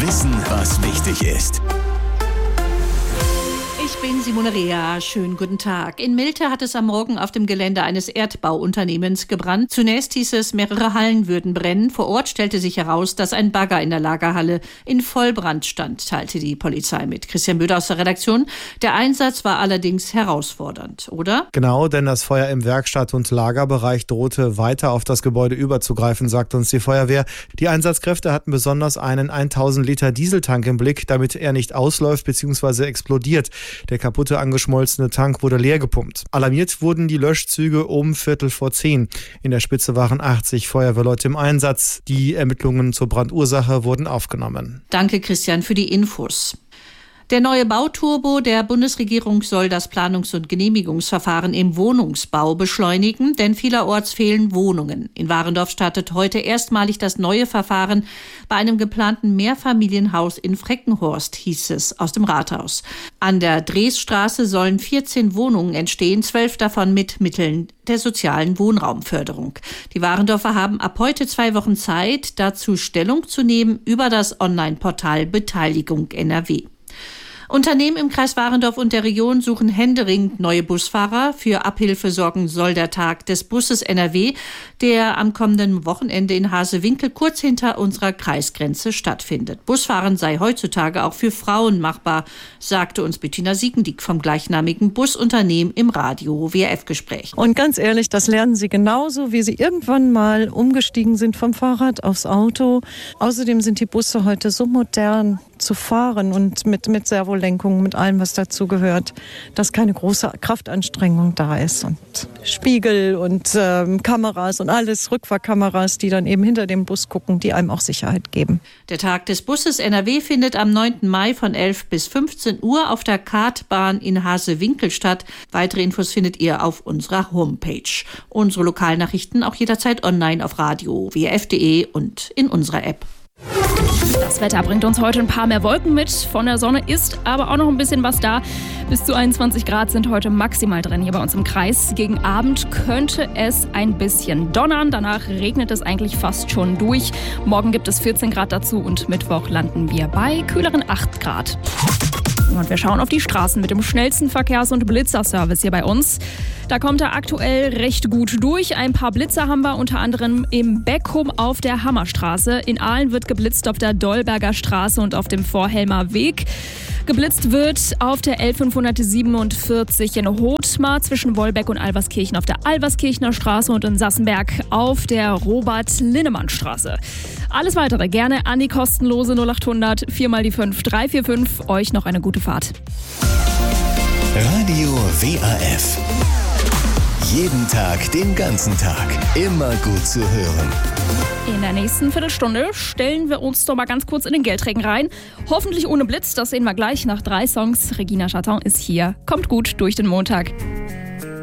Wissen, was wichtig ist. Ich bin Simone Rea. Schönen guten Tag. In Milte hat es am Morgen auf dem Gelände eines Erdbauunternehmens gebrannt. Zunächst hieß es, mehrere Hallen würden brennen. Vor Ort stellte sich heraus, dass ein Bagger in der Lagerhalle in Vollbrand stand, teilte die Polizei mit. Christian Böder aus der Redaktion. Der Einsatz war allerdings herausfordernd, oder? Genau, denn das Feuer im Werkstatt- und Lagerbereich drohte weiter auf das Gebäude überzugreifen, sagt uns die Feuerwehr. Die Einsatzkräfte hatten besonders einen 1000 Liter Dieseltank im Blick, damit er nicht ausläuft bzw. explodiert. Der kaputte, angeschmolzene Tank wurde leer gepumpt. Alarmiert wurden die Löschzüge um 9:45. In der Spitze waren 80 Feuerwehrleute im Einsatz. Die Ermittlungen zur Brandursache wurden aufgenommen. Danke, Christian, für die Infos. Der neue Bauturbo der Bundesregierung soll das Planungs- und Genehmigungsverfahren im Wohnungsbau beschleunigen, denn vielerorts fehlen Wohnungen. In Warendorf startet heute erstmalig das neue Verfahren bei einem geplanten Mehrfamilienhaus in Freckenhorst, hieß es aus dem Rathaus. An der Dreesstraße sollen 14 Wohnungen entstehen, 12 davon mit Mitteln der sozialen Wohnraumförderung. Die Warendorfer haben ab heute 2 Wochen Zeit, dazu Stellung zu nehmen über das Online-Portal Beteiligung NRW. Unternehmen im Kreis Warendorf und der Region suchen händeringend neue Busfahrer. Für Abhilfe sorgen soll der Tag des Busses NRW, der am kommenden Wochenende in Hasewinkel kurz hinter unserer Kreisgrenze stattfindet. Busfahren sei heutzutage auch für Frauen machbar, sagte uns Bettina Siegendiek vom gleichnamigen Busunternehmen im Radio WRF-Gespräch. Und ganz ehrlich, das lernen sie genauso, wie sie irgendwann mal umgestiegen sind vom Fahrrad aufs Auto. Außerdem sind die Busse heute so modern zu fahren und mit Servolenkung, mit allem, was dazu gehört, dass keine große Kraftanstrengung da ist. Und Spiegel und Kameras und alles, Rückfahrkameras, die dann eben hinter dem Bus gucken, die einem auch Sicherheit geben. Der Tag des Busses NRW findet am 9. Mai von 11 bis 15 Uhr auf der Kartbahn in Hasewinkel statt. Weitere Infos findet ihr auf unserer Homepage. Unsere Lokalnachrichten auch jederzeit online auf radio wrf.de und in unserer App. Das Wetter bringt uns heute ein paar mehr Wolken mit. Von der Sonne ist aber auch noch ein bisschen was da. Bis zu 21 Grad sind heute maximal drin hier bei uns im Kreis. Gegen Abend könnte es ein bisschen donnern. Danach regnet es eigentlich fast schon durch. Morgen gibt es 14 Grad dazu und Mittwoch landen wir bei kühleren 8 Grad. Und wir schauen auf die Straßen mit dem schnellsten Verkehrs- und Blitzerservice hier bei uns. Da kommt er aktuell recht gut durch. Ein paar Blitzer haben wir unter anderem im Beckum auf der Hammerstraße. In Aalen wird geblitzt auf der Dolberger Straße und auf dem Vorhelmer Weg. Geblitzt wird auf der L547 in Hothmar zwischen Wolbeck und Alverskirchen auf der Alverskirchener Straße und in Sassenberg auf der Robert-Linnemann-Straße. Alles Weitere gerne an die kostenlose 0800 4x5 345. Euch noch eine gute Fahrt. Radio WRF. Jeden Tag, den ganzen Tag. Immer gut zu hören. In der nächsten Viertelstunde stellen wir uns doch mal ganz kurz in den Geldregen rein. Hoffentlich ohne Blitz, das sehen wir gleich nach 3 Songs. Regina Chaton ist hier. Kommt gut durch den Montag.